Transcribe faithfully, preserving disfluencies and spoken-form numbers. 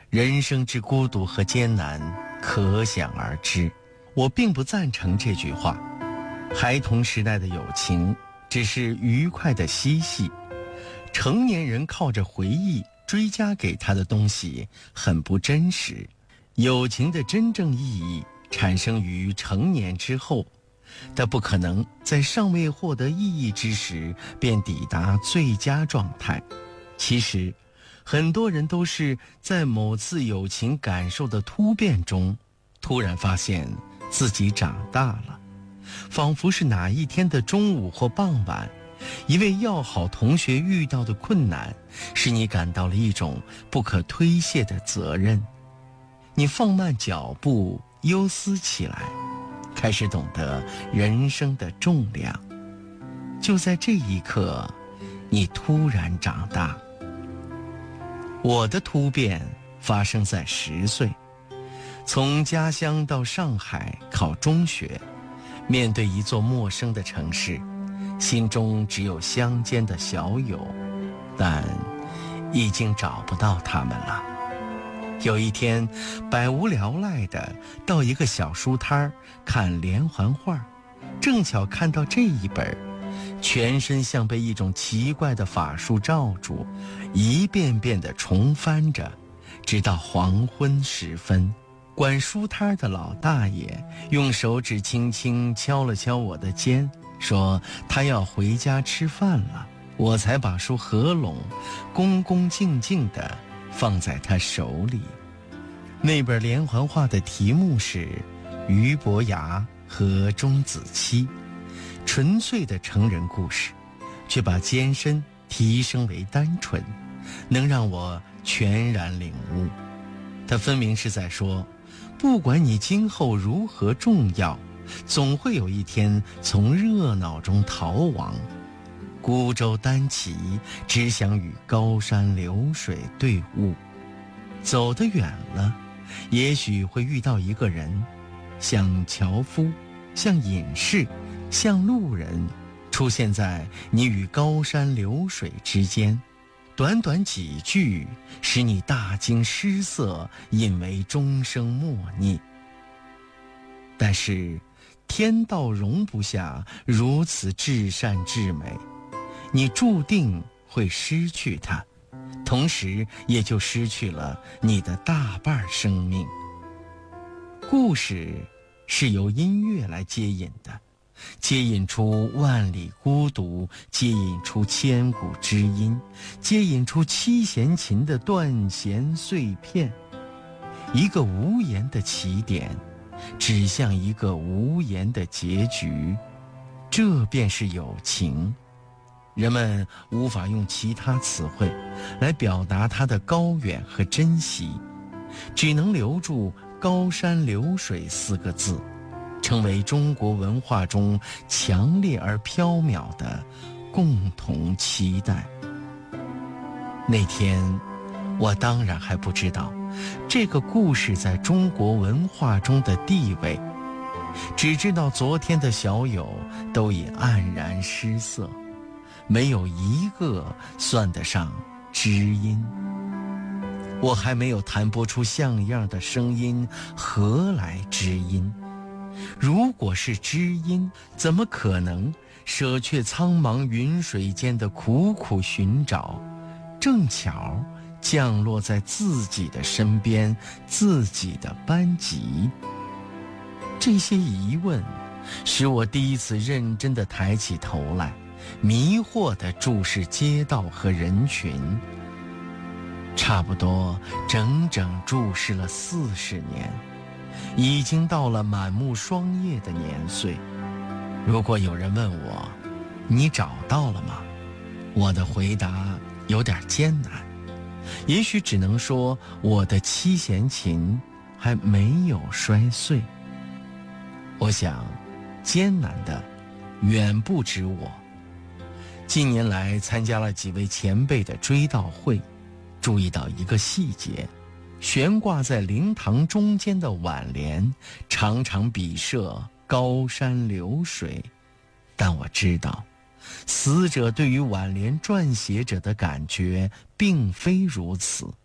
人生之孤独和艰难，可想而知。我并不赞成这句话。孩童时代的友情只是愉快的嬉戏，成年人靠着回忆追加给他的东西很不真实。友情的真正意义产生于成年之后，它不可能在尚未获得意义之时便抵达最佳状态。其实很多人都是在某次友情感受的突变中，突然发现自己长大了，仿佛是哪一天的中午或傍晚，一位要好同学遇到的困难，使你感到了一种不可推卸的责任。你放慢脚步，忧思起来，开始懂得人生的重量。就在这一刻，你突然长大。我的突变发生在十岁，从家乡到上海考中学，面对一座陌生的城市，心中只有乡间的小友，但已经找不到他们了。有一天，百无聊赖地到一个小书摊儿看连环画，正巧看到这一本，全身像被一种奇怪的法术罩住，一遍遍地重翻着，直到黄昏时分。管书摊的老大爷用手指轻轻敲了敲我的肩，说他要回家吃饭了。我才把书合拢，恭恭敬敬地放在他手里。那本连环画的题目是俞伯牙和钟子期，纯粹的成人故事，却把艰深提升为单纯，能让我全然领悟。他分明是在说，不管你今后如何重要，总会有一天从热闹中逃亡。孤舟单骑，只想与高山流水对悟。走得远了，也许会遇到一个人，像樵夫，像隐士，像路人，出现在你与高山流水之间。短短几句，使你大惊失色，引为终生莫逆。但是天道容不下如此至善至美，你注定会失去它，同时也就失去了你的大半生命。故事是由音乐来接引的，接引出万里孤独，接引出千古知音，接引出七弦琴的断弦碎片。一个无言的起点，指向一个无言的结局，这便是友情。人们无法用其他词汇来表达它的高远和珍惜，只能留住高山流水四个字，成为中国文化中强烈而缥缈的共同期待。那天我当然还不知道这个故事在中国文化中的地位，只知道昨天的小友都已黯然失色，没有一个算得上知音。我还没有弹拨出像样的声音，何来知音？如果是知音，怎么可能舍却苍茫云水间的苦苦寻找，正巧降落在自己的身边，自己的班级？这些疑问使我第一次认真地抬起头来，迷惑地注视街道和人群，差不多整整注视了四十年，已经到了满目霜叶的年岁。如果有人问我，你找到了吗？我的回答有点艰难，也许只能说我的七弦琴还没有摔碎。我想，艰难的远不止我。近年来参加了几位前辈的追悼会，注意到一个细节，悬挂在灵堂中间的挽联常常笔涉高山流水，但我知道死者对于挽联撰写者的感觉并非如此。